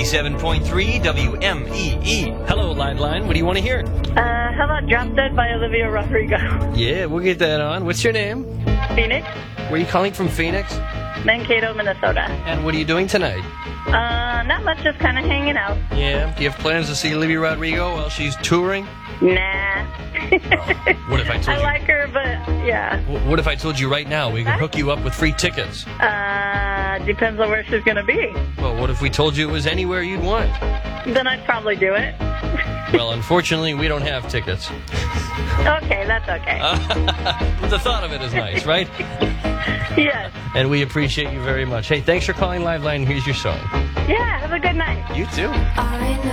97.3 WMEE. Hello, Line. What do you want to hear? How about Drop Dead by Olivia Rodrigo? Yeah, we'll get that on. What's your name? Phoenix, Where are you calling from, Phoenix? Mankato, Minnesota. And what are you doing tonight? Not much, just kind of hanging out. Yeah. Do you have plans to see Olivia Rodrigo while she's touring? Nah. What if I told I you? like her, but yeah. What if I told you right now we could hook you up with free tickets? Depends on where she's gonna be. Well, what if we told you it was anywhere you'd want? Then I'd probably do it. Well, unfortunately, we don't have tickets. Okay, that's okay. But the thought of it is nice, right? Yes. And we appreciate you very much. Hey, thanks for calling Liveline. Here's your song. Yeah, have a good night. You too.